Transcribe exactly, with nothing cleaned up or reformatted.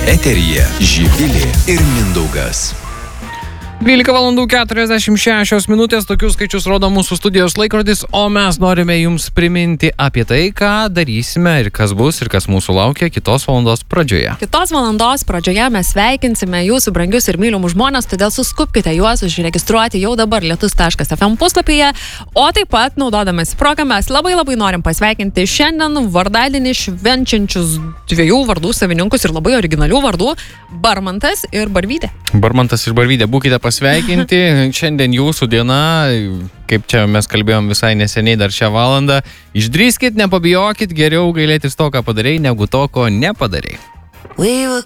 Eteryje Živilė ir Mindaugas. dvylika valandų keturiasdešimt šešios minutės, tokius skaičius rodo mūsų studijos laikrodis, o mes norime jums priminti apie tai, ką darysime ir kas bus ir kas mūsų laukia kitos valandos pradžioje. Kitos valandos pradžioje mes sveikinsime jūsų brangius ir mylimus žmonės, todėl suskubkite juos užregistruoti jau dabar lietus taškas ef em puslapyje, o taip pat naudodamas progą mes labai labai norim pasveikinti šiandien vardadienį švenčiančius dviejų vardų savininkus ir labai originalių vardų – Barmantas ir Barvytė. Barmantas ir Barvytė, būkite pasveikinti. Šiandien jūsų diena, kaip čia mes kalbėjom visai neseniai dar šią valandą. Išdrįskit, nepabijokit, geriau gailėtis to, ką padarei, negu to, ko nepadarei.